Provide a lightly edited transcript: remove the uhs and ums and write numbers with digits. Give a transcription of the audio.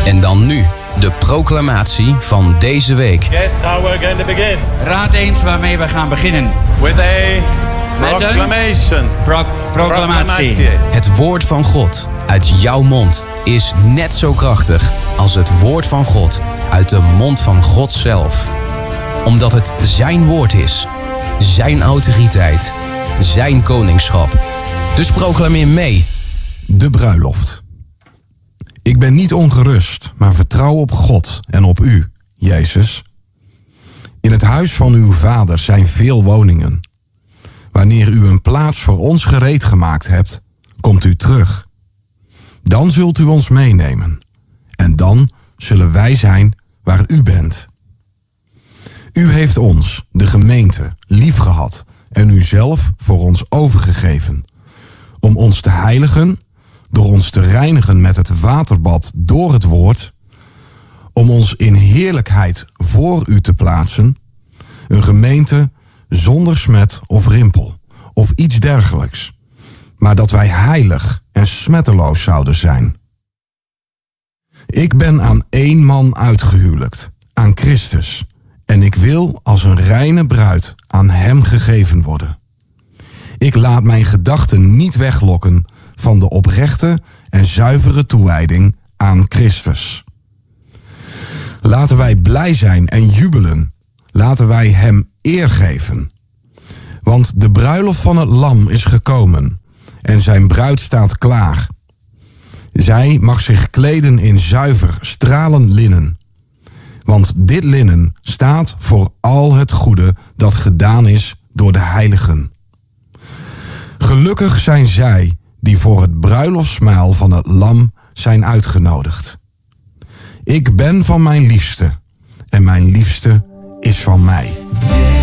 En dan nu, de proclamatie van deze week. Guess how we're going to begin. Raad eens waarmee we gaan beginnen. With a proclamation. Proclamatie. Het woord van God uit jouw mond is net zo krachtig als het woord van God uit de mond van God zelf. Omdat het zijn woord is, zijn autoriteit, zijn koningschap. Dus proclameer mee. De bruiloft. Ik ben niet ongerust, maar vertrouw op God en op u, Jezus. In het huis van uw Vader zijn veel woningen. Wanneer u een plaats voor ons gereed gemaakt hebt, komt u terug. Dan zult u ons meenemen. En dan zullen wij zijn waar u bent. U heeft ons, de gemeente, liefgehad en u zelf voor ons overgegeven. Om ons te heiligen, door ons te reinigen met het waterbad door het woord. Om ons in heerlijkheid voor u te plaatsen. Een gemeente zonder smet of rimpel of iets dergelijks. Maar dat wij heilig en smetteloos zouden zijn. Ik ben aan één man uitgehuwelijkt, aan Christus. En ik wil als een reine bruid aan hem gegeven worden. Ik laat mijn gedachten niet weglokken van de oprechte en zuivere toewijding aan Christus. Laten wij blij zijn en jubelen. Laten wij hem eer geven. Want de bruiloft van het lam is gekomen en zijn bruid staat klaar. Zij mag zich kleden in zuiver, stralend linnen. Want dit linnen staat voor al het goede dat gedaan is door de heiligen. Gelukkig zijn zij die voor het bruiloftsmaal van het lam zijn uitgenodigd. Ik ben van mijn liefste en mijn liefste is van mij.